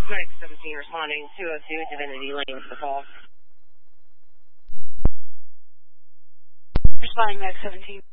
Medic 17 responding 202 Divinity Lane for the call. Responding Medic 17.